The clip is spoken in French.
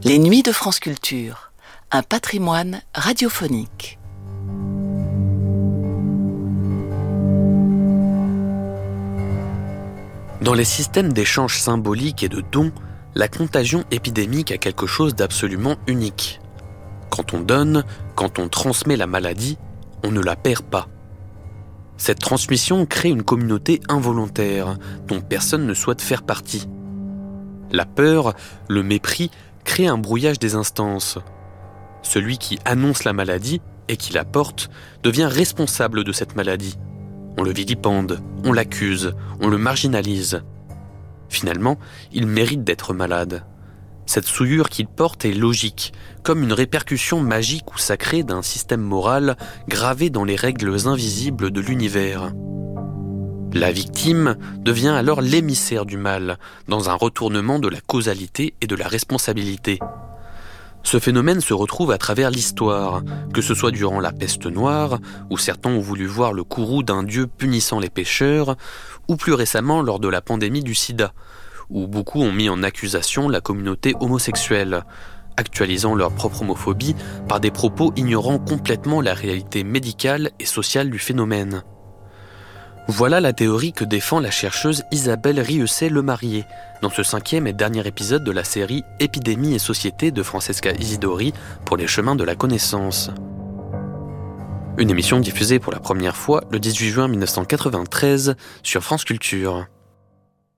Les Nuits de France Culture, un patrimoine radiophonique. Dans les systèmes d'échange symboliques et de dons, la contagion épidémique a quelque chose d'absolument unique. Quand on donne, quand on transmet la maladie, on ne la perd pas. Cette transmission crée une communauté involontaire dont personne ne souhaite faire partie. La peur, le mépris créent un brouillage des instances. Celui qui annonce la maladie et qui la porte devient responsable de cette maladie. On le vilipende, on l'accuse, on le marginalise. Finalement, il mérite d'être malade. Cette souillure qu'il porte est logique, comme une répercussion magique ou sacrée d'un système moral gravé dans les règles invisibles de l'univers. La victime devient alors l'émissaire du mal, dans un retournement de la causalité et de la responsabilité. Ce phénomène se retrouve à travers l'histoire, que ce soit durant la peste noire, où certains ont voulu voir le courroux d'un dieu punissant les pécheurs, ou plus récemment lors de la pandémie du sida, où beaucoup ont mis en accusation la communauté homosexuelle, actualisant leur propre homophobie par des propos ignorant complètement la réalité médicale et sociale du phénomène. Voilà la théorie que défend la chercheuse Isabelle Rieussay-Lemarié dans ce 5e et dernier épisode de la série Épidémie et société de Francesca Isidori pour les chemins de la connaissance. Une émission diffusée pour la première fois le 18 juin 1993 sur France Culture.